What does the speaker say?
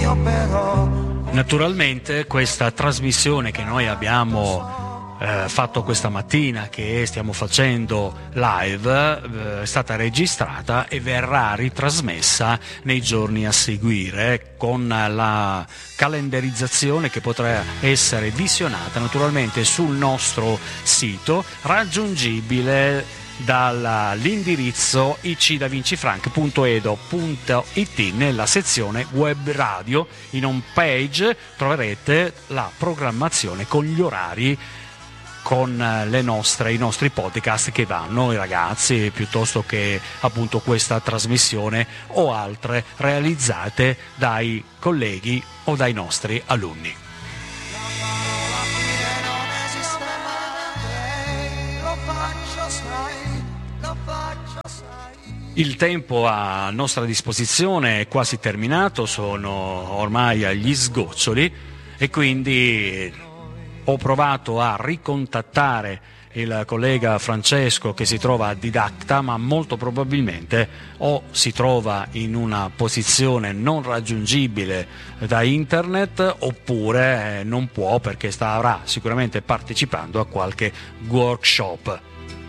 Naturalmente questa trasmissione che noi abbiamo fatto questa mattina, che stiamo facendo live, è stata registrata e verrà ritrasmessa nei giorni a seguire con la calendarizzazione che potrà essere visionata naturalmente sul nostro sito, raggiungibile dall'indirizzo icdavincifrank.edo.it. Nella sezione web radio in home page troverete la programmazione con gli orari, con i nostri podcast che vanno ai ragazzi, piuttosto che appunto questa trasmissione o altre realizzate dai colleghi o dai nostri alunni. Il tempo a nostra disposizione è quasi terminato, sono ormai agli sgoccioli e quindi ho provato a ricontattare il collega Francesco che si trova a Didacta, ma molto probabilmente o si trova in una posizione non raggiungibile da internet oppure non può, perché starà sicuramente partecipando a qualche workshop.